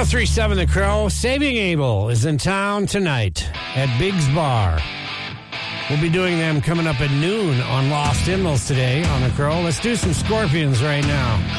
1037 The Crow. Saving Abel is in town tonight at Biggs Bar. We'll be doing them coming up at noon on Lost Hymnals today on The Crow. Let's do some Scorpions right now.